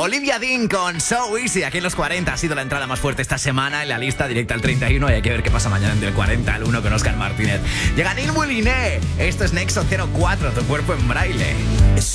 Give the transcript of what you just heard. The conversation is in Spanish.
Olivia Dean con So Easy, aquí en los 40. Ha sido la entrada más fuerte esta semana en la lista directa al 31. Y hay que ver qué pasa mañana del 40 al 1 con Óscar Martínez. Llega Neil Mouliné. Esto es Nexo 04, tu cuerpo en braille.